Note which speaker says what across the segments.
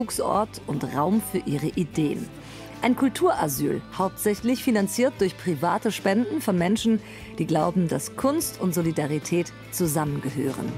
Speaker 1: Rückzugsort und Raum für ihre Ideen. Ein Kulturasyl, hauptsächlich finanziert durch private Spenden von Menschen, die glauben, dass Kunst und Solidarität zusammengehören.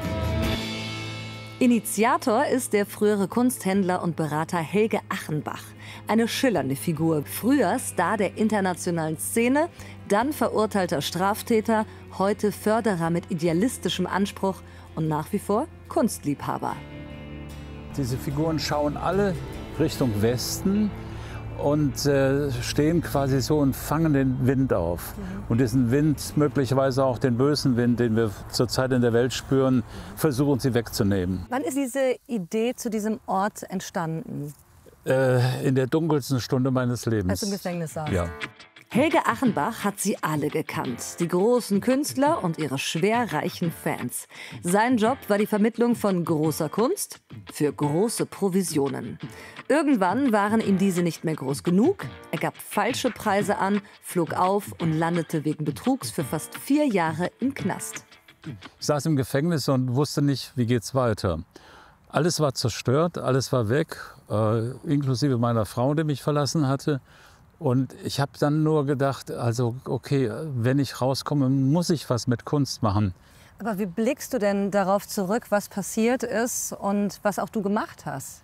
Speaker 1: Initiator ist der frühere Kunsthändler und Berater Helge Achenbach. Eine schillernde Figur. Früher Star der internationalen Szene, dann verurteilter Straftäter, heute Förderer mit idealistischem Anspruch und nach wie vor Kunstliebhaber.
Speaker 2: Diese Figuren schauen alle Richtung Westen und stehen quasi so und fangen den Wind auf. Und diesen Wind, möglicherweise auch den bösen Wind, den wir zurzeit in der Welt spüren, versuchen sie wegzunehmen.
Speaker 1: Wann ist diese Idee zu diesem Ort entstanden?
Speaker 2: In der dunkelsten Stunde meines Lebens.
Speaker 1: Als du im Gefängnis saß?
Speaker 2: Ja.
Speaker 1: Helge Achenbach hat sie alle gekannt, die großen Künstler und ihre schwerreichen Fans. Sein Job war die Vermittlung von großer Kunst für große Provisionen. Irgendwann waren ihm diese nicht mehr groß genug. Er gab falsche Preise an, flog auf und landete wegen Betrugs für fast 4 Jahre im Knast.
Speaker 2: Ich saß im Gefängnis und wusste nicht, wie geht's weiter. Alles war zerstört, alles war weg, inklusive meiner Frau, die mich verlassen hatte. Und ich habe dann nur gedacht, also okay, wenn ich rauskomme, muss ich was mit Kunst machen.
Speaker 1: Aber wie blickst du denn darauf zurück, was passiert ist und was auch du gemacht hast?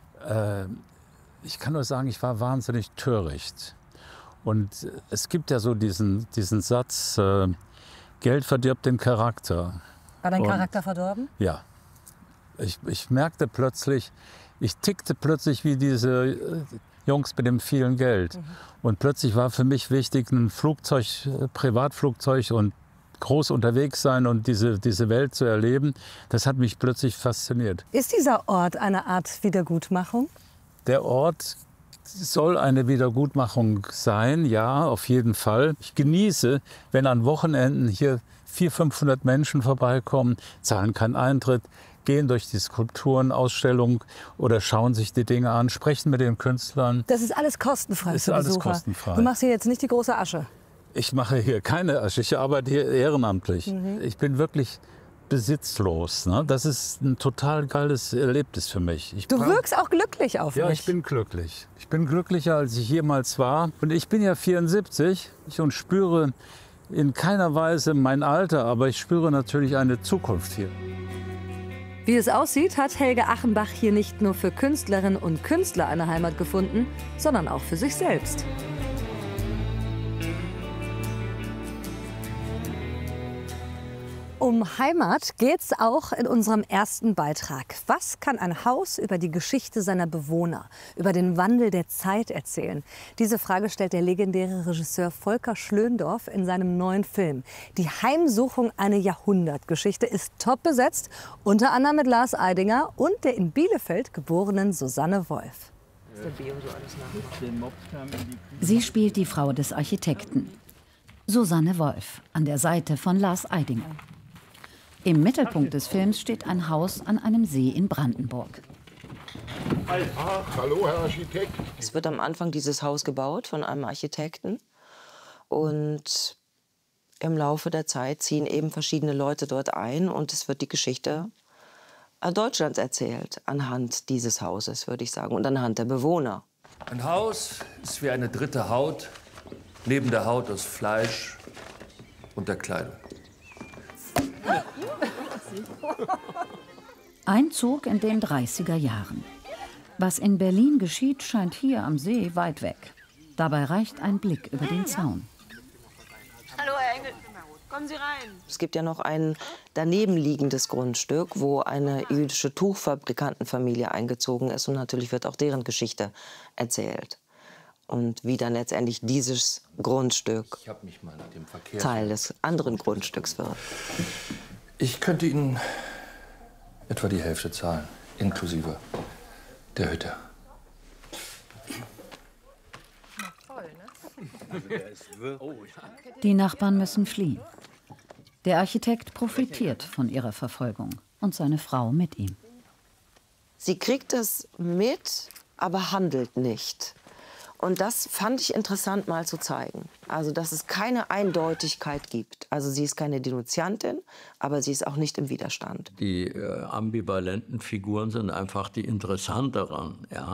Speaker 2: Ich kann nur sagen, ich war wahnsinnig töricht. Und es gibt ja so diesen Satz, Geld verdirbt den Charakter.
Speaker 1: War dein Charakter verdorben?
Speaker 2: Ja. Ich merkte plötzlich, ich tickte plötzlich wie diese Jungs mit dem vielen Geld. Und plötzlich war für mich wichtig, ein Flugzeug, Privatflugzeug und groß unterwegs sein und diese Welt zu erleben. Das hat mich plötzlich fasziniert.
Speaker 1: Ist dieser Ort eine Art Wiedergutmachung?
Speaker 2: Der Ort soll eine Wiedergutmachung sein, ja, auf jeden Fall. Ich genieße, wenn an Wochenenden hier 400, 500 Menschen vorbeikommen, zahlen keinen Eintritt, gehen durch die Skulpturen, Ausstellungen oder schauen sich die Dinge an, sprechen mit den Künstlern.
Speaker 1: Das ist alles kostenfrei
Speaker 2: Das ist
Speaker 1: für
Speaker 2: alles
Speaker 1: Besucher.
Speaker 2: kostenfrei.
Speaker 1: Du machst hier jetzt nicht die große Asche.
Speaker 2: Ich mache hier keine Asche, ich arbeite hier ehrenamtlich. Ich bin wirklich besitzlos. Ne? Das ist ein total geiles Erlebnis für mich.
Speaker 1: Du wirkst auch glücklich auf
Speaker 2: Ja,
Speaker 1: mich.
Speaker 2: ich bin glücklich. Ich bin glücklicher, als ich jemals war. Und ich bin ja 74 und spüre in keiner Weise mein Alter, aber ich spüre natürlich eine Zukunft hier.
Speaker 1: Wie es aussieht, hat Helge Achenbach hier nicht nur für Künstlerinnen und Künstler eine Heimat gefunden, sondern auch für sich selbst. Um Heimat geht's auch in unserem ersten Beitrag. Was kann ein Haus über die Geschichte seiner Bewohner, über den Wandel der Zeit erzählen? Diese Frage stellt der legendäre Regisseur Volker Schlöndorff in seinem neuen Film. Die Heimsuchung, eine Jahrhundertgeschichte, ist top besetzt, unter anderem mit Lars Eidinger und der in Bielefeld geborenen Susanne Wolf.
Speaker 3: Sie spielt die Frau des Architekten. Susanne Wolf, an der Seite von Lars Eidinger. Im Mittelpunkt des Films steht ein Haus an einem See in Brandenburg.
Speaker 4: Hallo, Herr Architekt.
Speaker 5: Es wird am Anfang dieses Haus gebaut von einem Architekten. Und im Laufe der Zeit ziehen eben verschiedene Leute dort ein. Und es wird die Geschichte Deutschlands erzählt, anhand dieses Hauses, würde ich sagen, und anhand der Bewohner.
Speaker 6: Ein Haus ist wie eine dritte Haut, neben der Haut aus Fleisch und der Kleidung.
Speaker 3: Einzug in den 30er Jahren. Was in Berlin geschieht, scheint hier am See weit weg. Dabei reicht ein Blick über den Zaun.
Speaker 5: Hallo, Herr Engel. Kommen Sie rein. Es gibt ja noch ein daneben liegendes Grundstück, wo eine jüdische Tuchfabrikantenfamilie eingezogen ist. Und natürlich wird auch deren Geschichte erzählt. Und wie dann letztendlich dieses Grundstück Teil des anderen Grundstücks wird.
Speaker 6: Ich könnte Ihnen etwa die Hälfte zahlen, inklusive der Hütte.
Speaker 3: Die Nachbarn müssen fliehen. Der Architekt profitiert von ihrer Verfolgung und seine Frau mit ihm.
Speaker 5: Sie kriegt es mit, aber handelt nicht. Und das fand ich interessant mal zu zeigen. Also, dass es keine Eindeutigkeit gibt. Also, sie ist keine Denunziantin, aber sie ist auch nicht im Widerstand.
Speaker 4: Die ambivalenten Figuren sind einfach die interessanteren. Ja?